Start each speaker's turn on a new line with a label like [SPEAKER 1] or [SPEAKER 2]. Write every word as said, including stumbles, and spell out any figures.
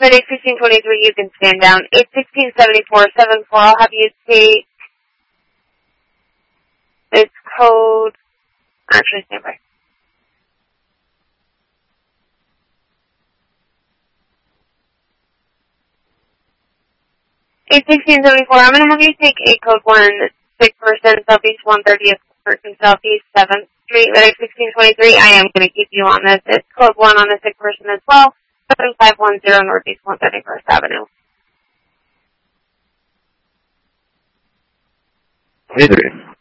[SPEAKER 1] But eight sixteen twenty-three, you can stand down. eight sixteen seventy-four seventy-four, I'll have you take its code. Actually, stand by. eight sixteen seventy-four, I'm going to have you take a code one, sick person, Southeast one thirtieth, person, Southeast seventh Street, at eight sixteen twenty-three. I am going to keep you on this. It's code one on the sick person as well, seven five one zero Northeast one thirty-first Avenue.
[SPEAKER 2] Hey there.